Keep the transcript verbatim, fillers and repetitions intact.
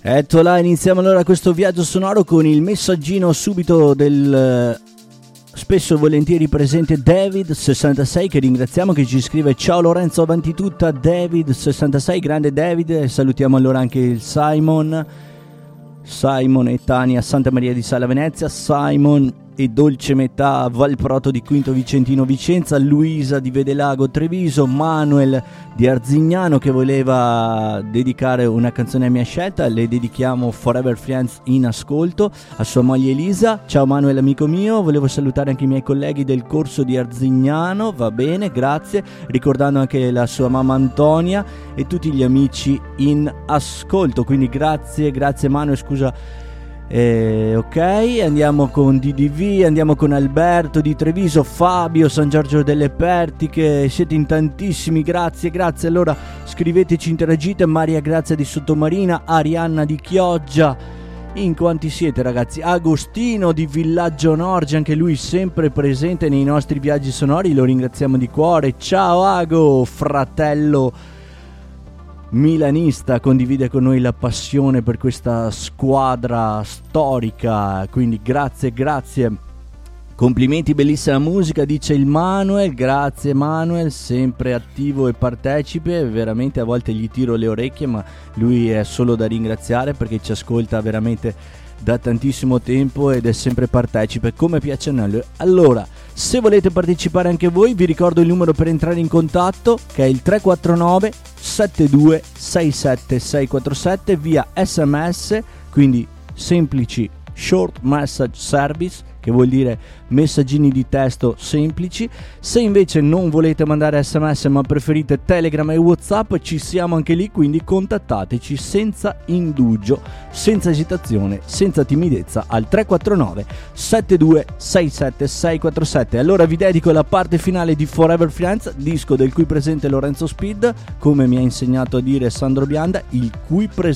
Ecco là, iniziamo allora questo viaggio sonoro con il messaggino subito del spesso e volentieri presente David sessantasei, che ringraziamo, che ci scrive: ciao Lorenzo, avanti tutta. David sessantasei, grande David. Salutiamo allora anche il Simon Simon e Tania Santa Maria di Sala Venezia, Simon e Dolce Metà Valproto di Quinto Vicentino Vicenza, Luisa di Vedelago Treviso, Manuel di Arzignano che voleva dedicare una canzone a mia scelta. Le dedichiamo Forever Friends in ascolto a sua moglie Elisa. Ciao Manuel, amico mio. Volevo salutare anche i miei colleghi del corso di Arzignano, va bene, grazie, ricordando anche la sua mamma Antonia e tutti gli amici in ascolto, quindi grazie, grazie Manuel, scusa. Eh, ok, andiamo con D D V, andiamo con Alberto di Treviso, Fabio, San Giorgio delle Pertiche, siete in tantissimi, grazie, grazie. Allora scriveteci, interagite. Maria Grazia di Sottomarina, Arianna di Chioggia, in quanti siete ragazzi? Agostino di Villaggio Norge, anche lui sempre presente nei nostri viaggi sonori, lo ringraziamo di cuore. Ciao Ago, fratello milanista, condivide con noi la passione per questa squadra storica, quindi grazie, grazie, complimenti, bellissima musica, dice il Manuel. Grazie Manuel, sempre attivo e partecipe, veramente a volte gli tiro le orecchie, ma lui è solo da ringraziare perché ci ascolta veramente da tantissimo tempo ed è sempre partecipe, come piace a noi. Allora, se volete partecipare anche voi, vi ricordo il numero per entrare in contatto, che è il tre quattro nove sette due sei sette sei quattro sette via sms, quindi semplici short message service, che vuol dire messaggini di testo semplici. Se invece non volete mandare sms ma preferite Telegram e WhatsApp, ci siamo anche lì, quindi contattateci senza indugio, senza esitazione, senza timidezza al tre quattro nove sette due sei sette sei quattro sette. Allora vi dedico la parte finale di Forever Friends, disco del cui presente Lorenzo Speed, come mi ha insegnato a dire Sandro Bianda, il cui presente